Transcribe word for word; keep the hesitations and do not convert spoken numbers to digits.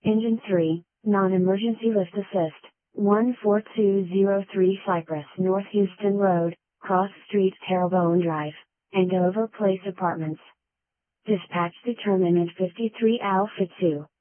Engine three, non-emergency lift assist, one four two zero three Cypress North Houston Road, Cross Street Terrebonne Drive, Andover Place Apartments. Dispatch determinant fifty-three Alpha two.